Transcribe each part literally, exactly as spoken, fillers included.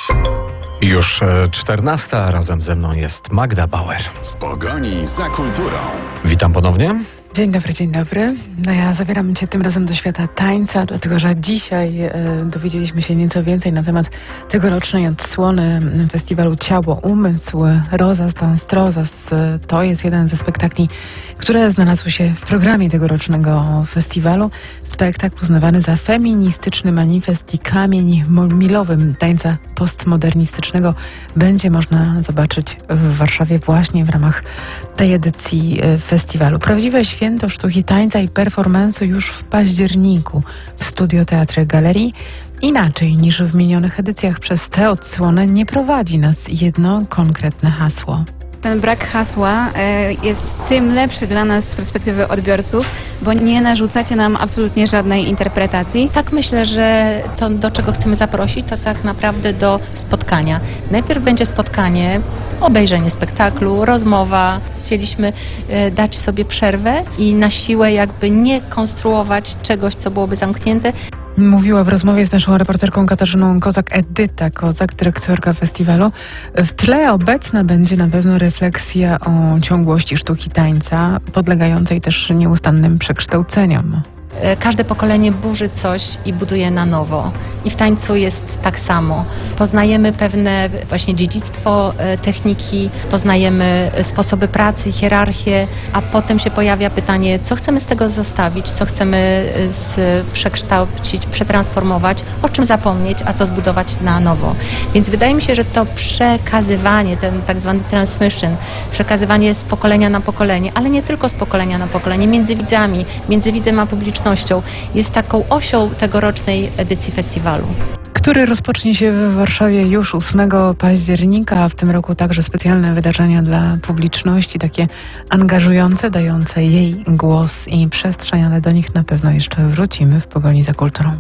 Już czternasta, razem ze mną jest Magda Bauer. W pogoni za kulturą. Witam ponownie. Dzień dobry, dzień dobry. No ja zabieram Cię tym razem do świata tańca, dlatego że dzisiaj e, dowiedzieliśmy się nieco więcej na temat tegorocznej odsłony festiwalu Ciało, Umysł, Rozas Dance Trozas. To jest jeden ze spektakli, które znalazły się w programie tegorocznego festiwalu. Spektakl uznawany za feministyczny manifest i kamień milowy tańca postmodernistycznego będzie można zobaczyć w Warszawie właśnie w ramach tej edycji festiwalu. Prawdziwe święto sztuki tańca i performance'u już w październiku w Studio Teatry Galerii. Inaczej niż w minionych edycjach przez tę odsłonę nie prowadzi nas jedno konkretne hasło. Ten brak hasła jest tym lepszy dla nas z perspektywy odbiorców, bo nie narzucacie nam absolutnie żadnej interpretacji. Tak myślę, że to, do czego chcemy zaprosić, to tak naprawdę do spotkania. Najpierw będzie spotkanie, obejrzenie spektaklu, rozmowa. Chcieliśmy dać sobie przerwę i na siłę jakby nie konstruować czegoś, co byłoby zamknięte. Mówiła w rozmowie z naszą reporterką Katarzyną Kozak Edyta Kozak, dyrektorka festiwalu. W tle obecna będzie na pewno refleksja o ciągłości sztuki tańca, podlegającej też nieustannym przekształceniom. Każde pokolenie burzy coś i buduje na nowo. I w tańcu jest tak samo. Poznajemy pewne właśnie dziedzictwo techniki, poznajemy sposoby pracy, hierarchię, a potem się pojawia pytanie, co chcemy z tego zostawić, co chcemy z, przekształcić, przetransformować, o czym zapomnieć, a co zbudować na nowo. Więc wydaje mi się, że to przekazywanie, ten tak zwany transmission, przekazywanie z pokolenia na pokolenie, ale nie tylko z pokolenia na pokolenie, między widzami, między widzem a publicznością, jest taką osią tegorocznej edycji festiwalu. Który rozpocznie się w Warszawie już ósmego października, a w tym roku także specjalne wydarzenia dla publiczności, takie angażujące, dające jej głos i przestrzeń, ale do nich na pewno jeszcze wrócimy w pogoni za kulturą.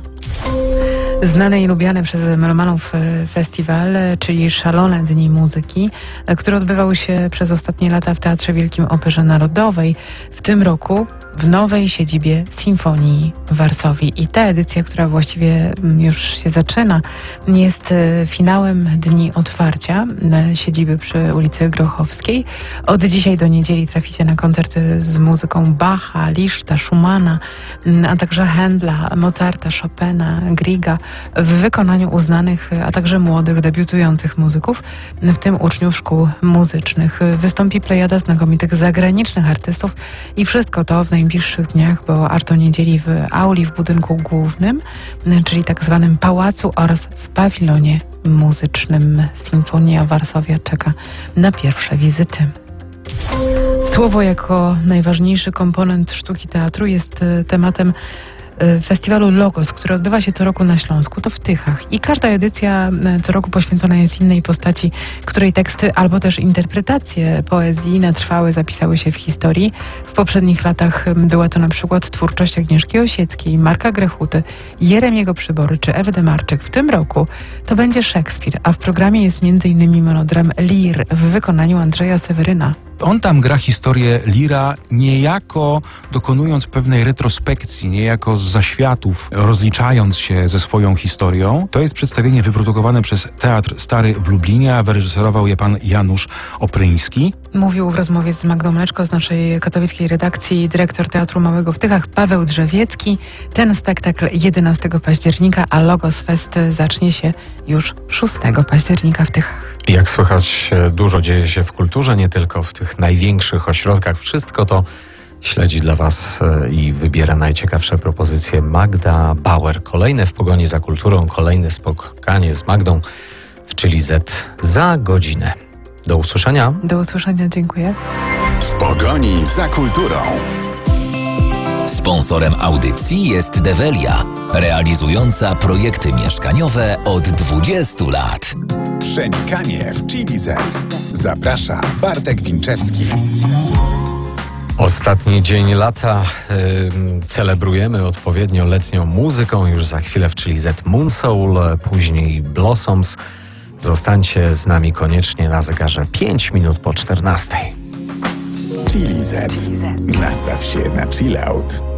Znany i lubiany przez melomanów festiwal, czyli Szalone Dni Muzyki, który odbywał się przez ostatnie lata w Teatrze Wielkim Operze Narodowej. W tym roku w nowej siedzibie Sinfonii w Warszawie. I ta edycja, która właściwie już się zaczyna, jest finałem dni otwarcia siedziby przy ulicy Grochowskiej. Od dzisiaj do niedzieli traficie na koncerty z muzyką Bacha, Liszta, Schumana, a także Händla, Mozarta, Chopina, Griega w wykonaniu uznanych, a także młodych, debiutujących muzyków, w tym uczniów szkół muzycznych. Wystąpi plejada znakomitych zagranicznych artystów i wszystko to w najbliższych dniach, bo aż do niedzieli w auli w budynku głównym, czyli tak zwanym pałacu oraz w pawilonie muzycznym. Sinfonia Warszawia czeka na pierwsze wizyty. Słowo jako najważniejszy komponent sztuki teatru jest tematem festiwalu Logos, który odbywa się co roku na Śląsku, to w Tychach. I każda edycja co roku poświęcona jest innej postaci, której teksty albo też interpretacje poezji na trwałe zapisały się w historii. W poprzednich latach była to na przykład twórczość Agnieszki Osieckiej, Marka Grechuty, Jeremiego Przybory czy Ewy Demarczyk. W tym roku to będzie Szekspir, a w programie jest między innymi monodram Lir w wykonaniu Andrzeja Seweryna. On tam gra historię Lira niejako dokonując pewnej retrospekcji, niejako z zaświatów, rozliczając się ze swoją historią. To jest przedstawienie wyprodukowane przez Teatr Stary w Lublinie, a wyreżyserował je pan Janusz Opryński. Mówił w rozmowie z Magdą Mleczko z naszej katowickiej redakcji dyrektor Teatru Małego w Tychach Paweł Drzewiecki. Ten spektakl jedenastego października, a Logos Fest zacznie się już szóstego października w Tychach. Jak słychać, dużo dzieje się w kulturze, nie tylko w tych największych ośrodkach. Wszystko to śledzi dla Was i wybiera najciekawsze propozycje Magda Bauer. Kolejne w pogoni za kulturą, kolejne spotkanie z Magdą w Chili Z za godzinę. Do usłyszenia. Do usłyszenia, dziękuję. W pogoni za kulturą. Sponsorem audycji jest Develia, realizująca projekty mieszkaniowe od dwudziestu lat. Przenikanie w Chili Z. Zaprasza Bartek Winczewski. Ostatni dzień lata yy, celebrujemy odpowiednio letnią muzyką. Już za chwilę w Chili Z Moon Soul, później Blossoms. Zostańcie z nami koniecznie na zegarze pięć minut po czternastej. Chili Z. Nastaw się na chill out.